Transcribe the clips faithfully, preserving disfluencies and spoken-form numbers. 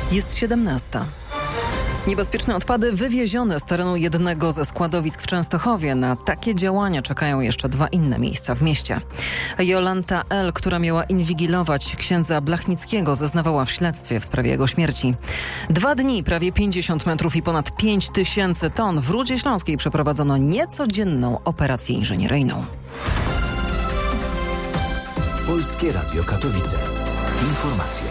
Jest siedemnasta. Niebezpieczne odpady wywiezione z terenu jednego ze składowisk w Częstochowie. Na takie działania czekają jeszcze dwa inne miejsca w mieście. Jolanta L., która miała inwigilować księdza Blachnickiego, zeznawała w śledztwie w sprawie jego śmierci. Dwa dni, prawie pięćdziesiąt metrów i ponad pięć tysięcy ton w Rudzie Śląskiej przeprowadzono niecodzienną operację inżynieryjną. Polskie Radio Katowice. Informacje.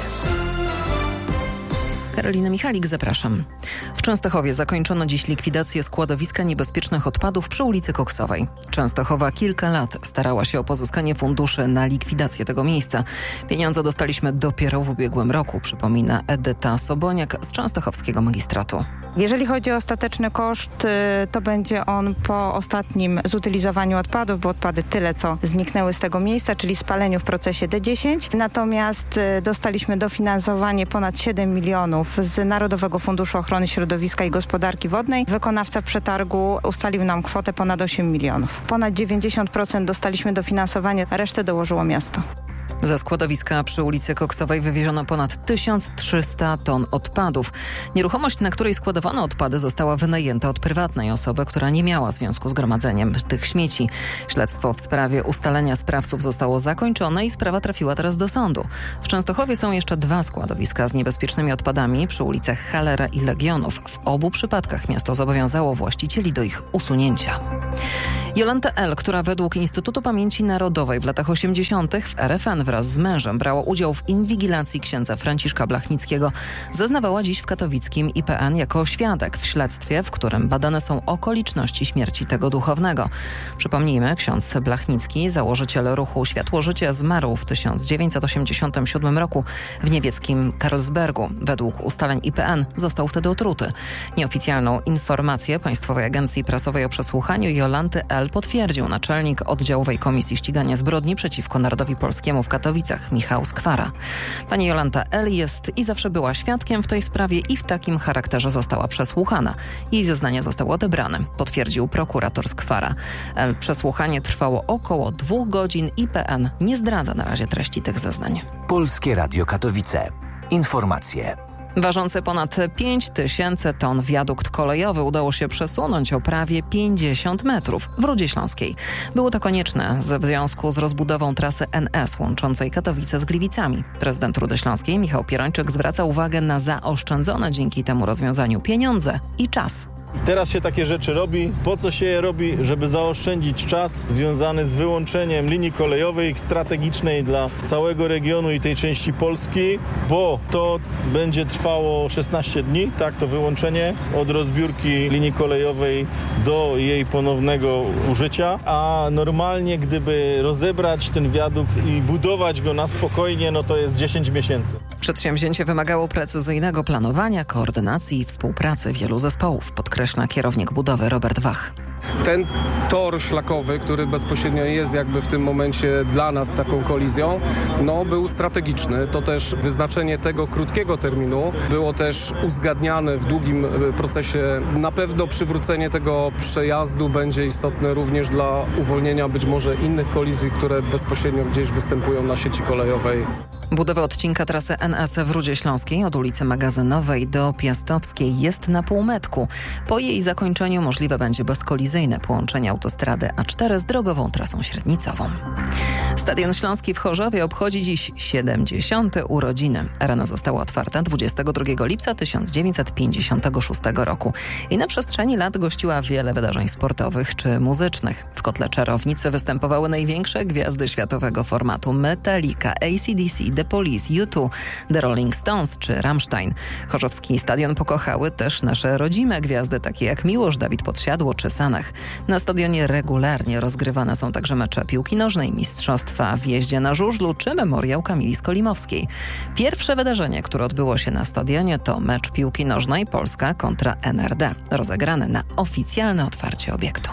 Karolina Michalik, zapraszam. W Częstochowie zakończono dziś likwidację składowiska niebezpiecznych odpadów przy ulicy Koksowej. Częstochowa kilka lat starała się o pozyskanie funduszy na likwidację tego miejsca. Pieniądze dostaliśmy dopiero w ubiegłym roku, przypomina Edyta Soboniak z Częstochowskiego Magistratu. Jeżeli chodzi o ostateczny koszt, to będzie on po ostatnim zutylizowaniu odpadów, bo odpady tyle, co zniknęły z tego miejsca, czyli spaleniu w procesie D dziesięć. Natomiast dostaliśmy dofinansowanie ponad siedem milionów z Narodowego Funduszu Ochrony Środowiska i Gospodarki Wodnej. Wykonawca przetargu ustalił nam kwotę ponad osiem milionów. Ponad dziewięćdziesiąt procent dostaliśmy dofinansowanie, a resztę dołożyło miasto. Ze składowiska przy ulicy Koksowej wywieziono ponad tysiąc trzysta ton odpadów. Nieruchomość, na której składowano odpady, została wynajęta od prywatnej osoby, która nie miała związku z gromadzeniem tych śmieci. Śledztwo w sprawie ustalenia sprawców zostało zakończone i sprawa trafiła teraz do sądu. W Częstochowie są jeszcze dwa składowiska z niebezpiecznymi odpadami przy ulicach Halera i Legionów. W obu przypadkach miasto zobowiązało właścicieli do ich usunięcia. Jolanta L., która według Instytutu Pamięci Narodowej w latach osiemdziesiątych w R F N wraz z mężem brała udział w inwigilacji księdza Franciszka Blachnickiego, zeznawała dziś w katowickim I P N jako świadek w śledztwie, w którym badane są okoliczności śmierci tego duchownego. Przypomnijmy, ksiądz Blachnicki, założyciel ruchu Światło Życie, zmarł w tysiąc dziewięćset osiemdziesiątym siódmym roku w niemieckim Karlsbergu. Według ustaleń I P N został wtedy otruty. Nieoficjalną informację Państwowej Agencji Prasowej o przesłuchaniu Jolanty L. potwierdził naczelnik Oddziałowej Komisji Ścigania Zbrodni przeciwko Narodowi Polskiemu w Katowicach, Michał Skwara. Pani Jolanta L. jest i zawsze była świadkiem w tej sprawie i w takim charakterze została przesłuchana. Jej zeznania zostały odebrane, potwierdził prokurator Skwara. Przesłuchanie trwało około dwóch godzin. I P N nie zdradza na razie treści tych zeznań. Polskie Radio Katowice. Informacje. Ważący ponad pięć tysięcy ton wiadukt kolejowy udało się przesunąć o prawie pięćdziesiąt metrów w Rudzie Śląskiej. Było to konieczne ze w związku z rozbudową trasy N S łączącej Katowice z Gliwicami. Prezydent Rudy Śląskiej Michał Pierończyk zwraca uwagę na zaoszczędzone dzięki temu rozwiązaniu pieniądze i czas. Teraz się takie rzeczy robi. Po co się je robi? Żeby zaoszczędzić czas związany z wyłączeniem linii kolejowej strategicznej dla całego regionu i tej części Polski, bo to będzie trwało szesnaście dni, tak, to wyłączenie od rozbiórki linii kolejowej do jej ponownego użycia, a normalnie gdyby rozebrać ten wiadukt i budować go na spokojnie, no to jest dziesięć miesięcy. Przedsięwzięcie wymagało precyzyjnego planowania, koordynacji i współpracy wielu zespołów, podkreśla kierownik budowy Robert Wach. Ten tor szlakowy, który bezpośrednio jest jakby w tym momencie dla nas taką kolizją, no był strategiczny. To też wyznaczenie tego krótkiego terminu było też uzgadniane w długim procesie. Na pewno przywrócenie tego przejazdu będzie istotne również dla uwolnienia być może innych kolizji, które bezpośrednio gdzieś występują na sieci kolejowej. Budowa odcinka trasy N S w Rudzie Śląskiej od ulicy Magazynowej do Piastowskiej jest na półmetku. Po jej zakończeniu możliwe będzie bezkolizyjne połączenie autostrady A cztery z drogową trasą średnicową. Stadion Śląski w Chorzowie obchodzi dziś siedemdziesiąte urodziny. Arena została otwarta dwudziestego drugiego lipca tysiąc dziewięćset pięćdziesiątego szóstego roku i na przestrzeni lat gościła wiele wydarzeń sportowych czy muzycznych. W kotle czarownicy występowały największe gwiazdy światowego formatu: Metallica, A C D C, The Police, U dwa, The Rolling Stones czy Rammstein. Chorzowski stadion pokochały też nasze rodzime gwiazdy, takie jak Miłosz, Dawid Podsiadło czy Sanach. Na stadionie regularnie rozgrywane są także mecze piłki nożnej, mistrzostwa w jeździe na żużlu czy memoriał Kamili Skolimowskiej. Pierwsze wydarzenie, które odbyło się na stadionie, to mecz piłki nożnej Polska kontra N R D, rozegrany na oficjalne otwarcie obiektu.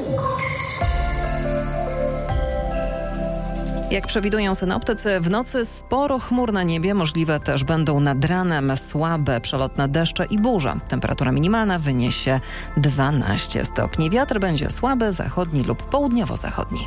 Jak przewidują synoptycy, w nocy sporo chmur na niebie, możliwe też będą nad ranem słabe przelotne deszcze i burza. Temperatura minimalna wyniesie dwanaście stopni. Wiatr będzie słaby, zachodni lub południowo-zachodni.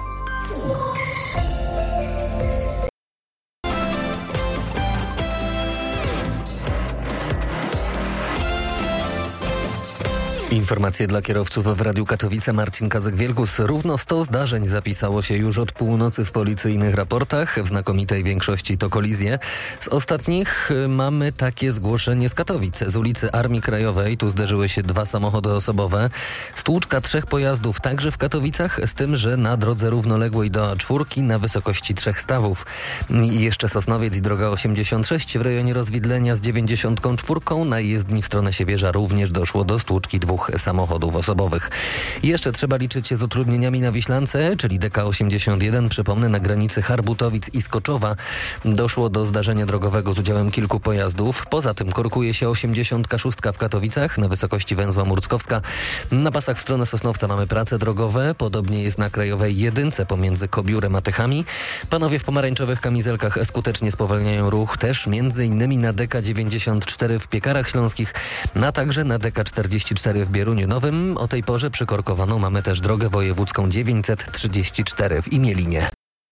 Informacje dla kierowców w Radiu Katowice. Marcin Kazek-Wielgus. Równo sto zdarzeń zapisało się już od północy w policyjnych raportach. W znakomitej większości to kolizje. Z ostatnich mamy takie zgłoszenie z Katowic. Z ulicy Armii Krajowej. Tu zderzyły się dwa samochody osobowe. Stłuczka trzech pojazdów także w Katowicach, z tym, że na drodze równoległej do A cztery na wysokości trzech stawów. I jeszcze Sosnowiec i droga osiemdziesiąt sześć w rejonie Rozwidlenia z dziewięćdziesiąt cztery. Na jezdni w stronę Siewierza również doszło do stłuczki dwóch samochodów osobowych. Jeszcze trzeba liczyć się z utrudnieniami na Wiślance, czyli D K osiemdziesiąt jeden. Przypomnę, na granicy Harbutowic i Skoczowa doszło do zdarzenia drogowego z udziałem kilku pojazdów. Poza tym korkuje się osiemdziesiąt sześć w Katowicach na wysokości węzła Murckowska. Na pasach w stronę Sosnowca mamy prace drogowe. Podobnie jest na Krajowej Jedynce pomiędzy Kobiórem a Tychami. Panowie w pomarańczowych kamizelkach skutecznie spowalniają ruch też między innymi na D K dziewięćdziesiąt cztery w Piekarach Śląskich, a także na D K czterdzieści cztery w Bieruniu Nowym. O tej porze przykorkowaną mamy też drogę wojewódzką dziewięćset trzydzieści cztery w Imielinie.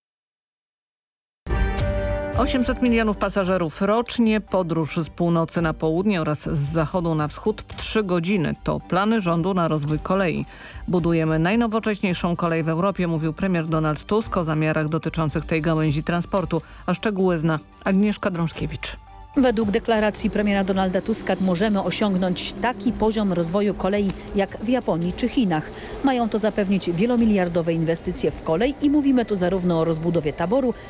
osiemset milionów pasażerów rocznie, podróż z północy na południe oraz z zachodu na wschód w trzy godziny. To plany rządu na rozwój kolei. Budujemy najnowocześniejszą kolej w Europie, mówił premier Donald Tusk o zamiarach dotyczących tej gałęzi transportu. A szczegóły zna Agnieszka Drążkiewicz. Według deklaracji premiera Donalda Tuska możemy osiągnąć taki poziom rozwoju kolei jak w Japonii czy Chinach. Mają to zapewnić wielomiliardowe inwestycje w kolej i mówimy tu zarówno o rozbudowie taboru,